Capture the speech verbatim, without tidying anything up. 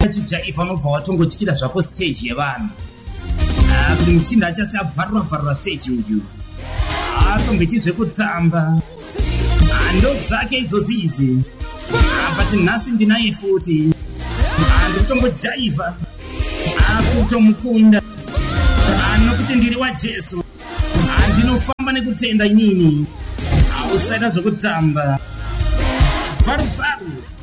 chijaiva unobva watongotyira zvako stage yevanhu kuti muchinda achasi abvarura bvarura stage uyu atomboiti zvekutamba ndo dzake idzodzi idzi but nhasi ndinaye futi ndikutongojaivha akutomukunda nokuti ndiri wajesu ndinofamba nekutenda inini usaita zvekutamba varu varu